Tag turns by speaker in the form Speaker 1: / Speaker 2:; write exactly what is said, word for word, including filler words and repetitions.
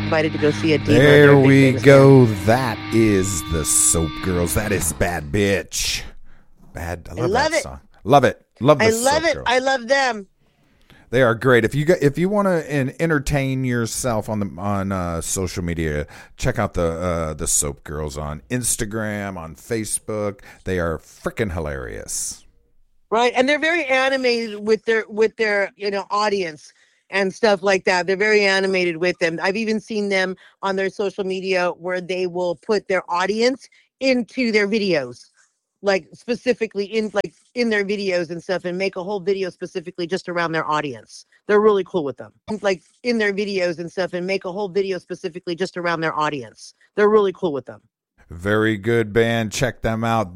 Speaker 1: invited to go see a diva.
Speaker 2: There we go. That is the Soap Girls. That is Bad Bitch. Bad. I love,
Speaker 1: I love
Speaker 2: that
Speaker 1: it.
Speaker 2: song. Love it. Love the
Speaker 1: I love
Speaker 2: Soap
Speaker 1: it.
Speaker 2: Girls.
Speaker 1: I love them.
Speaker 2: They are great. If you got, if you want to entertain yourself on the on uh, social media, check out the uh, the Soap Girls on Instagram, on Facebook. They are freaking hilarious.
Speaker 1: Right, and they're very animated with their with their you know audience and stuff like that. They're very animated with them. I've even seen them on their social media where they will put their audience into their videos, like specifically in like in their videos and stuff, and make a whole video specifically just around their audience. They're really cool with them, like in their videos and stuff, and make a whole video specifically just around their audience. They're really cool with them.
Speaker 2: Very good band. Check them out.